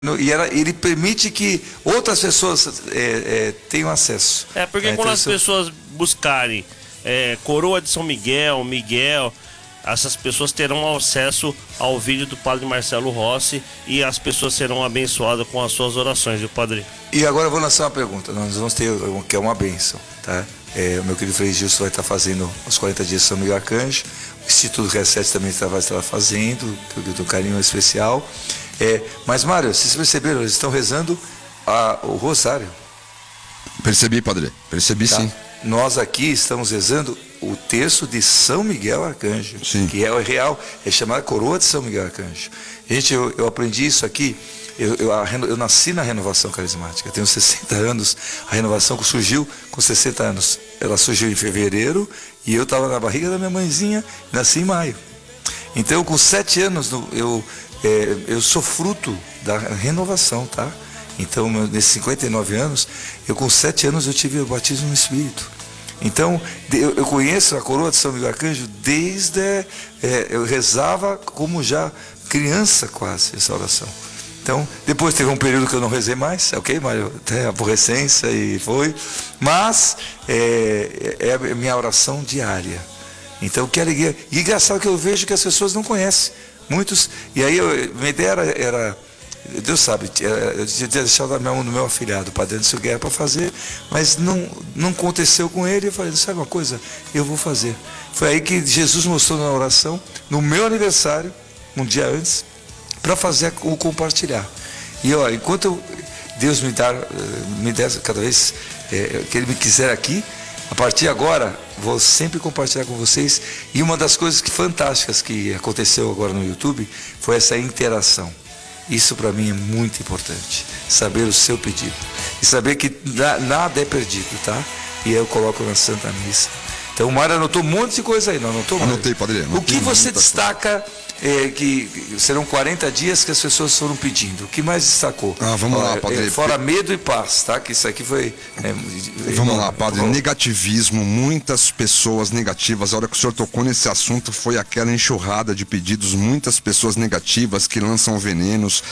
Ele permite que outras pessoas tenham acesso. Porque quando as pessoas buscarem Coroa de São Miguel, essas pessoas terão acesso ao vídeo do Padre Marcelo Rossi e as pessoas serão abençoadas com as suas orações, viu, Padre? E agora eu vou lançar uma pergunta. Nós vamos ter, que é uma bênção, tá? O meu querido Frei Gilson vai estar fazendo os 40 dias de São Miguel Arcanjo. O Instituto Reset também vai estar fazendo, do carinho especial. Mas, Mário, vocês perceberam, eles estão rezando o Rosário. Percebi, Padre. Percebi, tá? Sim. Nós aqui estamos rezando o terço de São Miguel Arcanjo, sim, que é o real, é chamada Coroa de São Miguel Arcanjo. Gente, eu aprendi isso aqui, eu nasci na renovação carismática, eu tenho 60 anos, a renovação surgiu com 60 anos. Ela surgiu em fevereiro e eu estava na barriga da minha mãezinha, nasci em maio. Então, com 7 anos, eu sou fruto da renovação, tá? Então, nesses 59 anos, com 7 anos eu tive o batismo no Espírito. Então, eu conheço a Coroa de São Miguel Arcanjo desde... eu rezava como já criança quase, essa oração. Então, depois teve um período que eu não rezei mais, ok, Mário? Até aborrecência e foi. Mas, é a minha oração diária. Então, que alegria. E engraçado que eu vejo que as pessoas não conhecem. Muitos... E aí, minha ideia era Deus sabe, eu tinha deixado na mão do meu afilhado, o Padre Anderson Guerra, para fazer, mas não aconteceu com ele. Eu falei, sabe uma coisa? Eu vou fazer. Foi aí que Jesus mostrou na oração, no meu aniversário, um dia antes, para fazer o compartilhar. E olha, enquanto Deus me der cada vez que Ele me quiser aqui, a partir de agora, vou sempre compartilhar com vocês. E uma das coisas fantásticas que aconteceu agora no YouTube foi essa interação. Isso para mim é muito importante, saber o seu pedido e saber que nada é perdido, tá? E eu coloco na Santa Missa. Então o Mário anotou um monte de coisa aí, não anotou, Mário? Anotei, Padre. O que você destaca que serão 40 dias que as pessoas foram pedindo? O que mais destacou? Vamos lá, Padre. Fora medo e paz, tá? Que isso aqui foi... Vamos lá, Padre. Negativismo, muitas pessoas negativas. A hora que o senhor tocou nesse assunto foi aquela enxurrada de pedidos, muitas pessoas negativas que lançam venenos,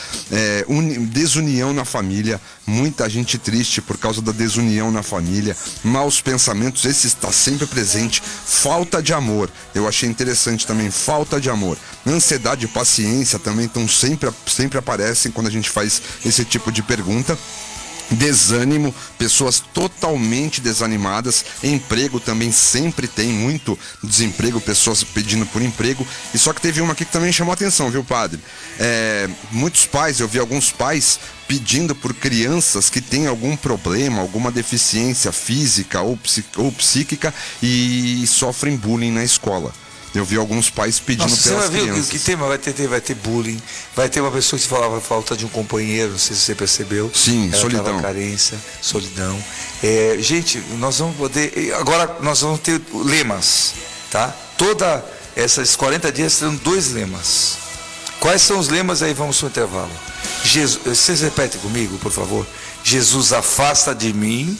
desunião na família, muita gente triste por causa da desunião na família, maus pensamentos, esse está sempre presente, falta de amor. Eu achei interessante também, falta de amor. Ansiedade e paciência também estão sempre aparecem quando a gente faz esse tipo de pergunta. Desânimo, pessoas totalmente desanimadas. Emprego também sempre tem muito desemprego, pessoas pedindo por emprego. E só que teve uma aqui que também chamou a atenção, viu, Padre? Muitos pais, eu vi alguns pais pedindo por crianças que têm algum problema, alguma deficiência física ou psíquica e sofrem bullying na escola. Eu vi alguns pais pedindo pelas crianças. Que tema vai ter bullying, vai ter uma pessoa que falava falta de um companheiro, não sei se você percebeu. Sim, solidão. Carência, solidão. Gente, nós vamos poder... Agora nós vamos ter lemas, tá? Toda essas 40 dias terão 2 lemas. Quais são os lemas? Aí vamos para o intervalo. Vocês repetem comigo, por favor. Jesus, afasta de mim.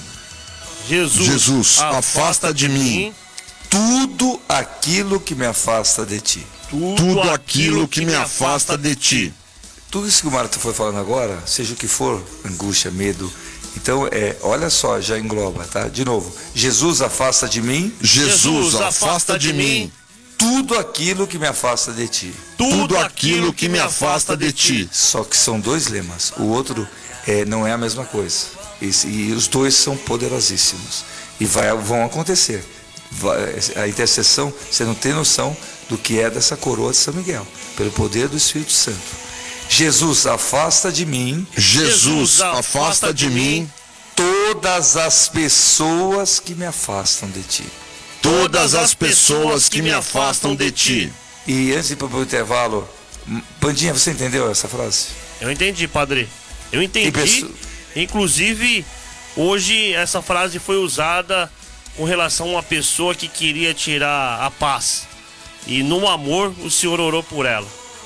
Jesus, afasta de mim tudo aquilo que me afasta de ti. Tudo aquilo que me afasta de ti. Tudo isso que o Marta foi falando agora, seja o que for, angústia, medo. Então, olha só, já engloba, tá? De novo, Jesus, afasta de mim. Jesus, afasta de mim tudo aquilo que me afasta de ti. Tudo aquilo que me afasta de ti. Só que são 2 lemas. O outro não é a mesma coisa. E os 2 são poderosíssimos. E vão acontecer. A intercessão, você não tem noção do que é dessa coroa de São Miguel, pelo poder do Espírito Santo. Jesus, afasta de mim. Jesus, afasta de mim todas as pessoas que me afastam de ti. Todas as pessoas que me afastam de ti. E antes de ir para o intervalo, Pandinha, você entendeu essa frase? Eu entendi, Padre. Eu entendi. Inclusive, hoje essa frase foi usada com relação a uma pessoa que queria tirar a paz. E no amor, o Senhor orou por ela.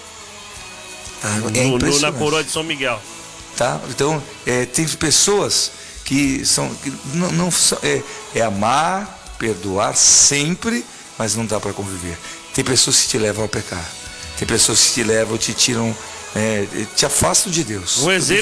Na Coroa de São Miguel. Tá? Então, tem pessoas que não amar, perdoar sempre, mas não dá para conviver. Tem pessoas que te levam a pecar. Tem pessoas que te levam, te tiram te afastam de Deus. Um exemplo